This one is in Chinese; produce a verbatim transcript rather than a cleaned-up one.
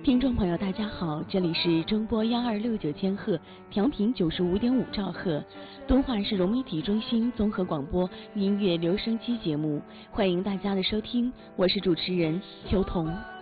听众朋友，大家好，这里是中波幺二六九千赫，调频九十五点五兆赫，敦化市融媒体中心综合广播音乐留声机节目，欢迎大家的收听，我是主持人秋彤。